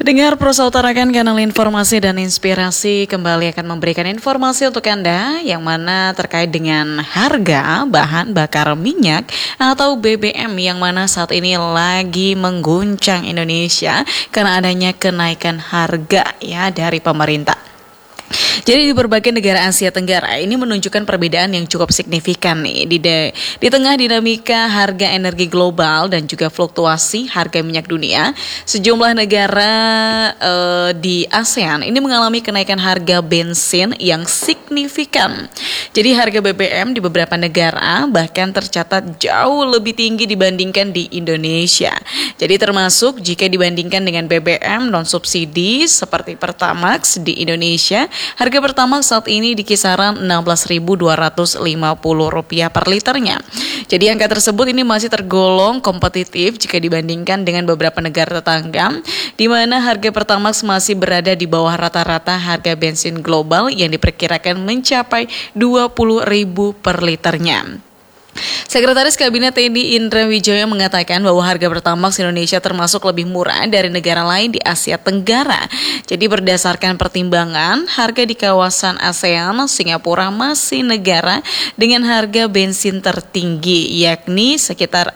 Pendengar Prosa Utarakan kanal informasi dan inspirasi kembali akan memberikan informasi untuk Anda yang mana terkait dengan harga bahan bakar minyak atau BBM yang mana saat ini lagi mengguncang Indonesia karena adanya kenaikan harga ya dari pemerintah. Jadi di berbagai negara Asia Tenggara ini menunjukkan perbedaan yang cukup signifikan nih di tengah dinamika harga energi global dan juga fluktuasi harga minyak dunia. Sejumlah negara di ASEAN ini mengalami kenaikan harga bensin yang signifikan. Jadi harga BBM di beberapa negara bahkan tercatat jauh lebih tinggi dibandingkan di Indonesia. Jadi termasuk jika dibandingkan dengan BBM non subsidi seperti Pertamax di Indonesia. Harga Pertamax saat ini di kisaran Rp16.250 per liternya. Jadi angka tersebut ini masih tergolong kompetitif jika dibandingkan dengan beberapa negara tetangga, di mana harga Pertamax masih berada di bawah rata-rata harga bensin global yang diperkirakan mencapai Rp20.000 per liternya. Sekretaris Kabinet TNI Indra Wijaya mengatakan bahwa harga Pertamax Indonesia termasuk lebih murah dari negara lain di Asia Tenggara. Jadi berdasarkan pertimbangan, harga di kawasan ASEAN, Singapura masih negara dengan harga bensin tertinggi, yakni sekitar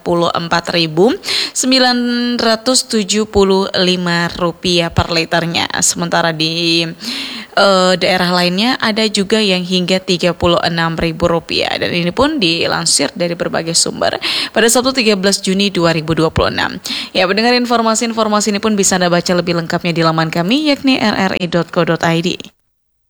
Rp44.975 per liternya. Sementara di daerah lainnya ada juga yang hingga Rp36.000 dan ini pun dilansir dari berbagai sumber pada Sabtu 13 Juni 2026. Ya, pendengar informasi ini pun bisa Anda baca lebih lengkapnya di laman kami yakni rri.co.id.